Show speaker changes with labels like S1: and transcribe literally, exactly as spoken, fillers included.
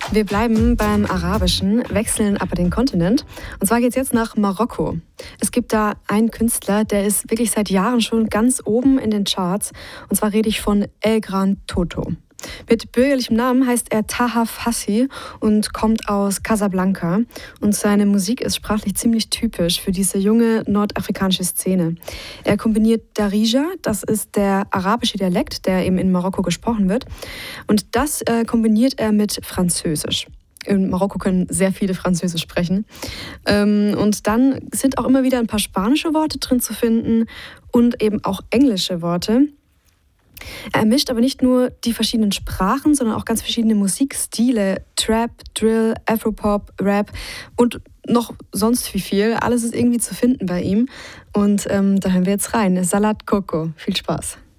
S1: Wir bleiben beim Arabischen, wechseln aber den Kontinent. Und zwar geht es jetzt nach Marokko. Es gibt da einen Künstler, der ist wirklich seit Jahren schon ganz oben in den Charts. Und zwar rede ich von El Gran Toto. Mit bürgerlichem Namen heißt er Taha Fassi und kommt aus Casablanca. Und seine Musik ist sprachlich ziemlich typisch für diese junge nordafrikanische Szene. Er kombiniert Darija, das ist der arabische Dialekt, der eben in Marokko gesprochen wird. Und das äh, kombiniert er mit Französisch. In Marokko können sehr viele Französisch sprechen. Ähm, und dann sind auch immer wieder ein paar spanische Worte drin zu finden und eben auch englische Worte. Er mischt aber nicht nur die verschiedenen Sprachen, sondern auch ganz verschiedene Musikstile. Trap, Drill, Afropop, Rap und noch sonst wie viel. Alles ist irgendwie zu finden bei ihm. Und ähm, da hören wir jetzt rein. Salat Coco. Viel Spaß.